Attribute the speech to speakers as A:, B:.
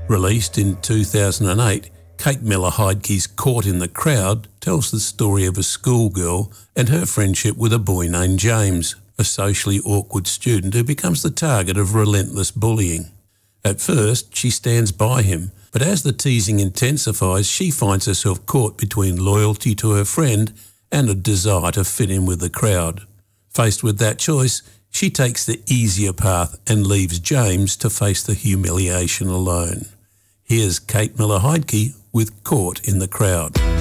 A: Released in 2008, Kate Miller Heidke's Caught in the Crowd tells the story of a schoolgirl and her friendship with a boy named James, a socially awkward student who becomes the target of relentless bullying. At first, she stands by him, but as the teasing intensifies, she finds herself caught between loyalty to her friend and a desire to fit in with the crowd. Faced with that choice, she takes the easier path and leaves James to face the humiliation alone. Here's Kate Miller Heidke with Caught in the Crowd.